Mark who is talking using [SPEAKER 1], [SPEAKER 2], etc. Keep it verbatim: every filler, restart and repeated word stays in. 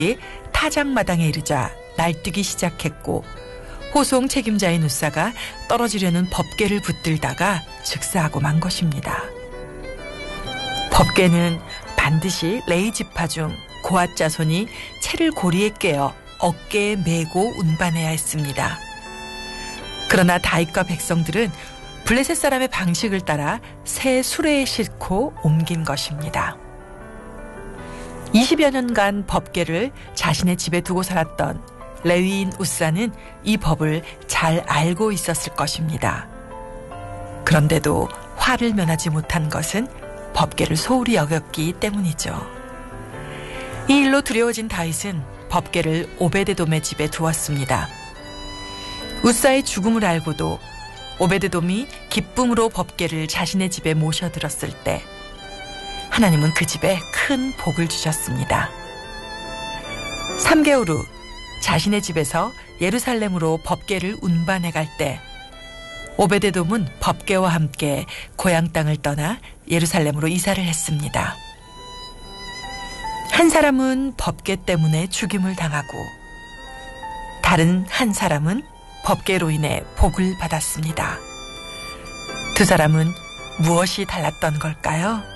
[SPEAKER 1] 타작마당에 이르자 날뛰기 시작했고 호송 책임자인 우사가 떨어지려는 법궤를 붙들다가 즉사하고 만 것입니다. 법궤는 반드시 레이지파 중 고앗 자손이 채를 고리에 꿰어 어깨에 메고 운반해야 했습니다. 그러나 다윗과 백성들은 블레셋 사람의 방식을 따라 새 수레에 싣고 옮긴 것입니다. 이십여 년간 법궤를 자신의 집에 두고 살았던 레위인 우사는 이 법을 잘 알고 있었을 것입니다. 그런데도 화를 면하지 못한 것은 법궤를 소홀히 여겼기 때문이죠. 이 일로 두려워진 다윗은 법궤를 오베데돔의 집에 두었습니다. 우사의 죽음을 알고도 오베데돔이 기쁨으로 법궤를 자신의 집에 모셔들었을 때 하나님은 그 집에 큰 복을 주셨습니다. 삼 개월 후 자신의 집에서 예루살렘으로 법궤를 운반해 갈 때 오베데돔은 법궤와 함께 고향 땅을 떠나 예루살렘으로 이사를 했습니다. 한 사람은 법궤 때문에 죽임을 당하고 다른 한 사람은 법궤로 인해 복을 받았습니다. 두 사람은 무엇이 달랐던 걸까요?